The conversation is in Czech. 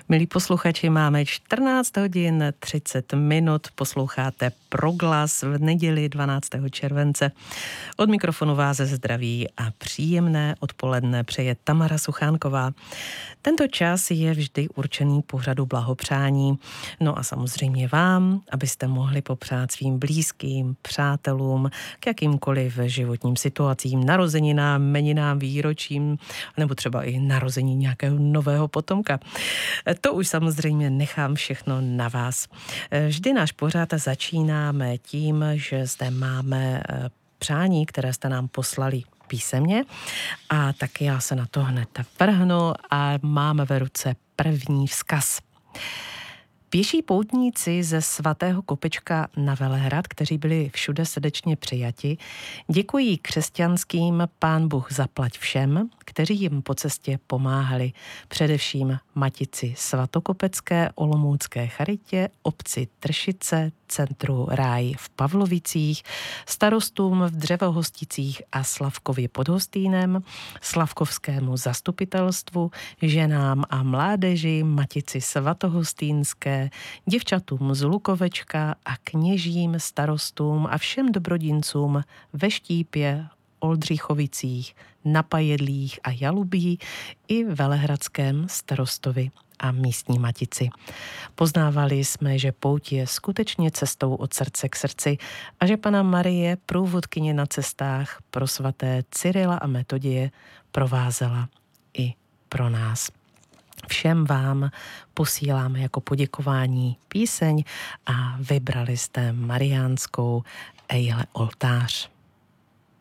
Milí posluchači, máme 14 hodin 30 minut, posloucháte Proglas v neděli 12. července. Od mikrofonu vás zdraví a příjemné odpoledne přeje Tamara Suchánková. Tento čas je vždy určený pořadu blahopřání. No a samozřejmě vám, abyste mohli popřát svým blízkým, přátelům, k jakýmkoliv životním situacím, narozeninám, jmeninám, výročím, nebo třeba i narození nějakého nového potomka. To už samozřejmě nechám všechno na vás. Vždy náš pořad začínáme tím, že zde máme přání, které jste nám poslali písemně, a tak já se na to hned vrhnu a máme ve ruce první vzkaz. Pěší poutníci ze svatého Kopečka na Velehrad, kteří byli všude srdečně přijati, děkují křesťanským Pán Bůh zaplať všem, kteří jim po cestě pomáhali, především Matici svatokopecké, olomoucké charitě, obci Tršice, centru Ráj v Pavlovicích, starostům v Dřevohosticích a Slavkově pod Hostýnem, slavkovskému zastupitelstvu, ženám a mládeži, Matici svatohostýnské, děvčatům z Lukovečka a kněžím, starostům a všem dobrodincům ve Štípě, Oldřichovicích, Napajedlích a Jalubí i velehradském starostovi a místní Matici. Poznávali jsme, že pouť je skutečně cestou od srdce k srdci a že Panna Marie, průvodkyně na cestách pro svaté Cyrila a Metodie, provázela i pro nás. Všem vám posíláme jako poděkování píseň a vybrali jste mariánskou Ejle oltář.